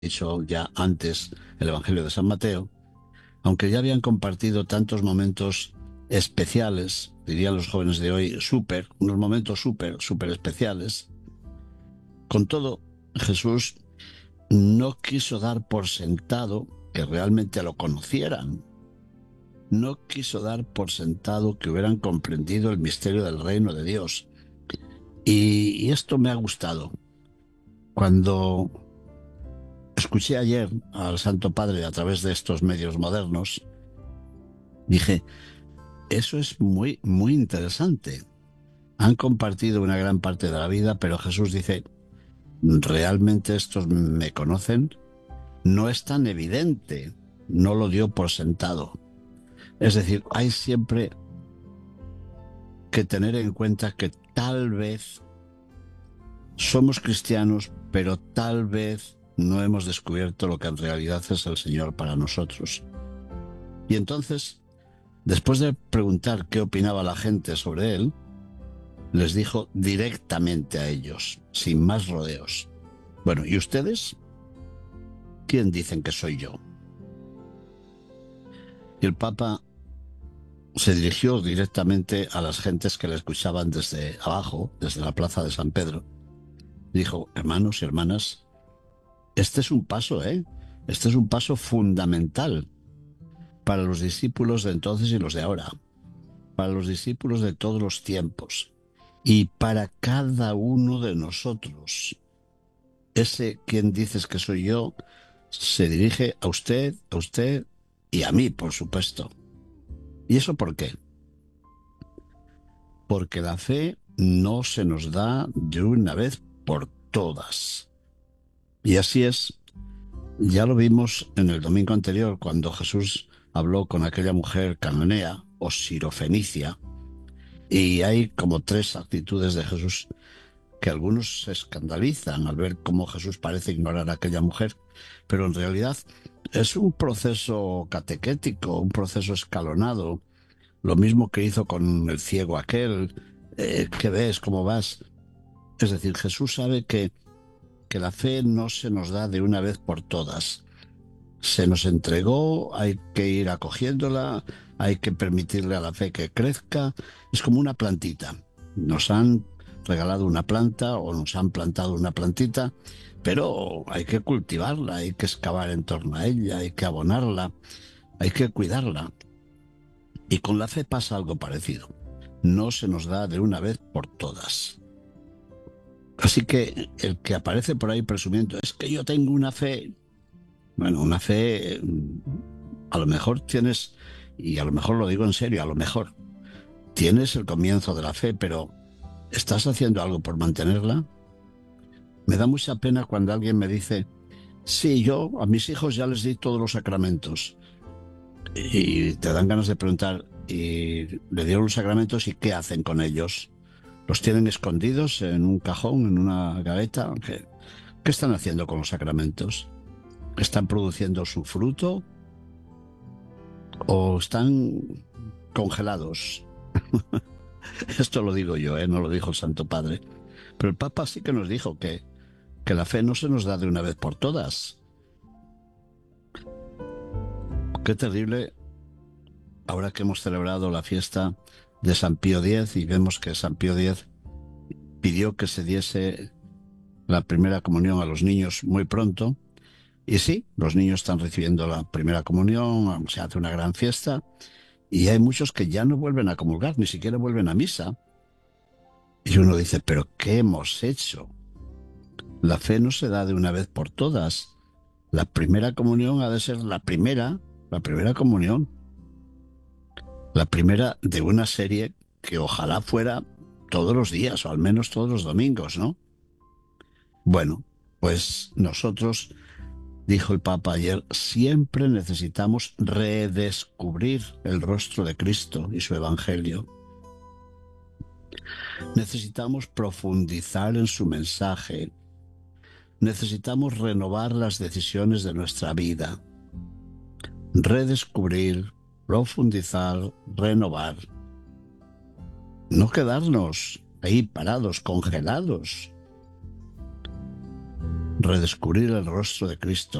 dicho ya antes el Evangelio de San Mateo, aunque ya habían compartido tantos momentos especiales, dirían los jóvenes de hoy, unos momentos súper especiales, con todo, Jesús no quiso dar por sentado que realmente lo conocieran. No quiso dar por sentado que hubieran comprendido el misterio del reino de Dios. Y esto me ha gustado. Cuando escuché ayer al Santo Padre a través de estos medios modernos, dije, eso es muy interesante. Han compartido una gran parte de la vida, pero Jesús dice, ¿realmente estos me conocen? No es tan evidente, no lo dio por sentado. Es decir, hay siempre que tener en cuenta que tal vez somos cristianos, pero tal vez no hemos descubierto lo que en realidad es el Señor para nosotros. Y entonces, después de preguntar qué opinaba la gente sobre él, les dijo directamente a ellos, sin más rodeos. Bueno, ¿y ustedes? ¿Quién dicen que soy yo? Y el Papa se dirigió directamente a las gentes que le escuchaban desde abajo, desde la plaza de San Pedro. Dijo, hermanos y hermanas, este es un paso, ¿eh? Este es un paso fundamental para los discípulos de entonces y los de ahora, para los discípulos de todos los tiempos y para cada uno de nosotros. Ese quien dices que soy yo se dirige a usted y a mí, por supuesto. ¿Y eso por qué? Porque la fe no se nos da de una vez por todas. Y así es. Ya lo vimos en el domingo anterior cuando Jesús habló con aquella mujer cananea o sirofenicia. Y hay como tres actitudes de Jesús que algunos se escandalizan al ver cómo Jesús parece ignorar a aquella mujer, pero en realidad es un proceso catequético, un proceso escalonado, lo mismo que hizo con el ciego aquel, ¿qué ves? ¿Cómo vas? Es decir, Jesús sabe que la fe no se nos da de una vez por todas. Se nos entregó, hay que ir acogiéndola, hay que permitirle a la fe que crezca. Es como una plantita. Nos han regalado una planta o nos han plantado una plantita, pero hay que cultivarla, hay que excavar en torno a ella, hay que abonarla, hay que cuidarla. Y con la fe pasa algo parecido. No se nos da de una vez por todas. Así que el que aparece por ahí presumiendo es que yo tengo una fe. Bueno, una fe, a lo mejor tienes, y a lo mejor lo digo en serio, a lo mejor tienes el comienzo de la fe, pero ¿estás haciendo algo por mantenerla? Me da mucha pena cuando alguien me dice, sí, yo a mis hijos ya les di todos los sacramentos. Y te dan ganas de preguntar, ¿y le dieron los sacramentos y qué hacen con ellos? ¿Los tienen escondidos en un cajón, en una gaveta? ¿Qué están haciendo con los sacramentos? ¿Están produciendo su fruto o están congelados? Esto lo digo yo, no lo dijo el Santo Padre. Pero el Papa sí que nos dijo que la fe no se nos da de una vez por todas. Qué terrible ahora que hemos celebrado la fiesta de San Pío X y vemos que San Pío X pidió que se diese la primera comunión a los niños muy pronto. Y sí, los niños están recibiendo la primera comunión, se hace una gran fiesta y hay muchos que ya no vuelven a comulgar, ni siquiera vuelven a misa. Y uno dice, ¿pero qué hemos hecho? La fe no se da de una vez por todas. La primera comunión ha de ser la primera comunión, la primera de una serie que ojalá fuera todos los días o al menos todos los domingos, ¿no? Bueno, pues nosotros, dijo el Papa ayer, siempre necesitamos redescubrir el rostro de Cristo y su Evangelio. Necesitamos profundizar en su mensaje. Necesitamos renovar las decisiones de nuestra vida. Redescubrir, profundizar, renovar. No quedarnos ahí parados, congelados. redescubrir el rostro de Cristo,